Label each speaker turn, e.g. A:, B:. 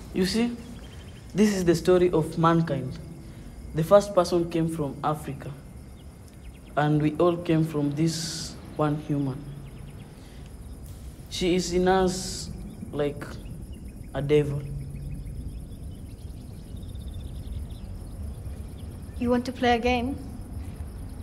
A: You see, this is the story of mankind. The first person came from Africa, and we all came from this one human. She is in us like a devil.
B: You want to play a game?